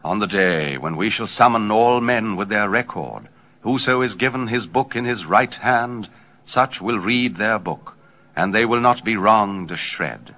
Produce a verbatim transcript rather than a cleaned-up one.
On the day when we shall summon all men with their record, whoso is given his book in his right hand, such will read their book, and they will not be wronged a shred.